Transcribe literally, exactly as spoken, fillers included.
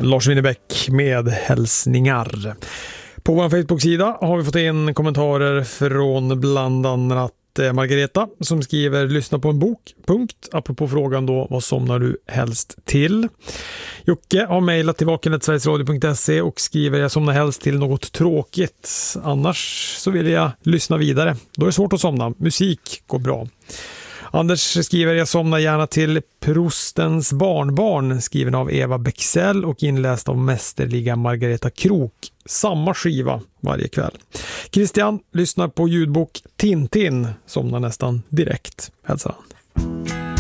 Lars Winnerbäck med hälsningar. På vår Facebook-sida har vi fått in kommentarer från bland annat Margareta som skriver lyssna på en bok, punkt. Apropå frågan då, vad somnar du helst till? Jocke har mejlat till vaken snabel-a sverigesradio punkt se och skriver jag somnar helst till något tråkigt. Annars så vill jag lyssna vidare. Då är det svårt att somna. Musik går bra. Anders skriver jag somnar gärna till Prostens barnbarn, skriven av Eva Bexell och inläst av mästerliga Margareta Krok. Samma skiva varje kväll. Christian lyssnar på ljudbok Tintin, somnar nästan direkt, hälsar han.